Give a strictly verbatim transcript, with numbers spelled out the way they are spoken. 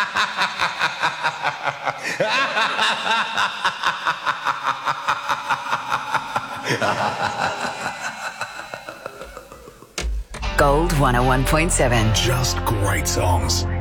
Gold one oh one point seven. Just great songs.